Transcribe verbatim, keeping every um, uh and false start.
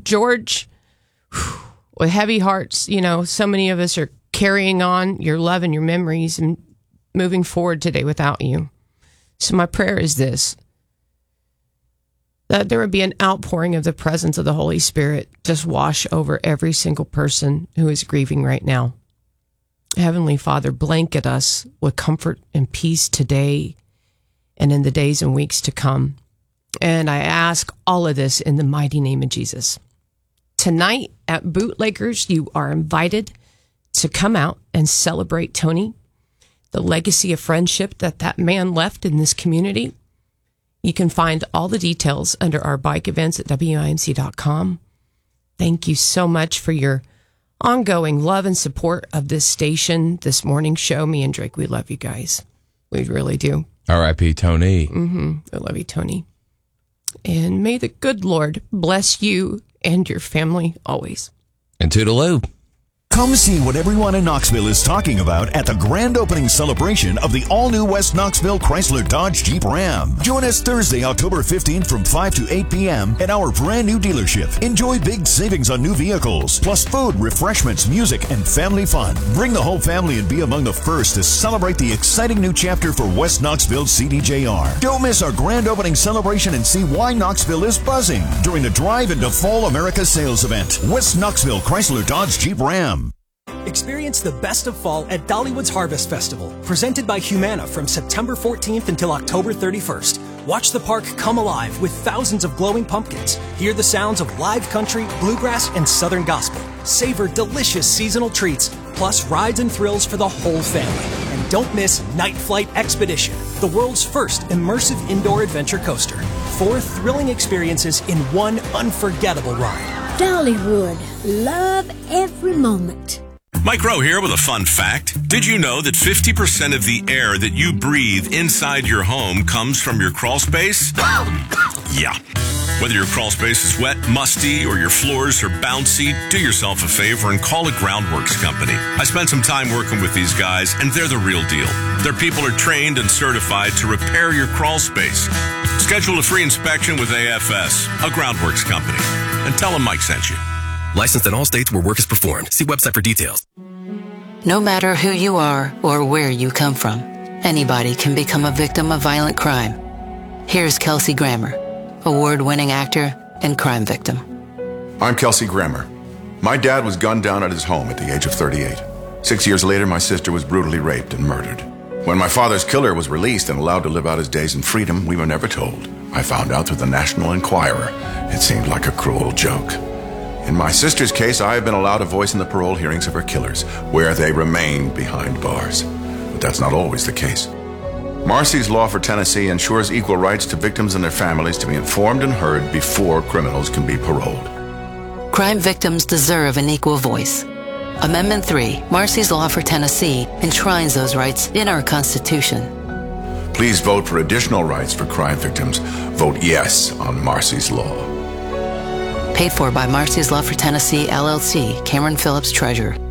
George, whew, with heavy hearts, you know, so many of us are carrying on your love and your memories and moving forward today without you. So my prayer is this, that there would be an outpouring of the presence of the Holy Spirit just wash over every single person who is grieving right now. Heavenly Father, blanket us with comfort and peace today and in the days and weeks to come. And I ask all of this in the mighty name of Jesus. Tonight at Bootleggers, you are invited to come out and celebrate Tony, the legacy of friendship that that man left in this community. You can find all the details under our bike events at W I M C dot com. Thank you so much for your ongoing love and support of this station, this morning show. Me and Drake, we love you guys. We really do. R I P Tony. Mm-hmm. I love you, Tony. And may the good Lord bless you and your family always. And toodaloo. Come see what everyone in Knoxville is talking about at the grand opening celebration of the all-new West Knoxville Chrysler Dodge Jeep Ram. Join us Thursday, October fifteenth from five to eight p.m. at our brand new dealership. Enjoy big savings on new vehicles, plus food, refreshments, music, and family fun. Bring the whole family and be among the first to celebrate the exciting new chapter for West Knoxville C D J R. Don't miss our grand opening celebration and see why Knoxville is buzzing during the Drive into Fall America sales event. West Knoxville Chrysler Dodge Jeep Ram. Experience the best of fall at Dollywood's Harvest Festival, presented by Humana from September fourteenth until October thirty-first. Watch the park come alive with thousands of glowing pumpkins. Hear the sounds of live country, bluegrass, and southern gospel. Savor delicious seasonal treats, plus rides and thrills for the whole family. And don't miss Night Flight Expedition, the world's first immersive indoor adventure coaster. Four thrilling experiences in one unforgettable ride. Dollywood. Love every moment. Mike Rowe here with a fun fact. Did you know that fifty percent of the air that you breathe inside your home comes from your crawl space? Yeah. Whether your crawl space is wet, musty, or your floors are bouncy, do yourself a favor and call a Groundworks company. I spent some time working with these guys, and they're the real deal. Their people are trained and certified to repair your crawl space. Schedule a free inspection with A F S, a Groundworks company, and tell them Mike sent you. Licensed in all states where work is performed. See website for details. No matter who you are or where you come from, anybody can become a victim of violent crime. Here's Kelsey Grammer, award-winning actor and crime victim. I'm Kelsey Grammer. My dad was gunned down at his home at the age of thirty-eight. Six years later, my sister was brutally raped and murdered. When my father's killer was released and allowed to live out his days in freedom, we were never told. I found out through the National Enquirer. It seemed like a cruel joke. In my sister's case, I have been allowed a voice in the parole hearings of her killers, where they remain behind bars. But that's not always the case. Marcy's Law for Tennessee ensures equal rights to victims and their families to be informed and heard before criminals can be paroled. Crime victims deserve an equal voice. Amendment three, Marcy's Law for Tennessee, enshrines those rights in our Constitution. Please vote for additional rights for crime victims. Vote yes on Marcy's Law. Paid for by Marcy's Law for Tennessee, L L C, Cameron Phillips, Treasurer.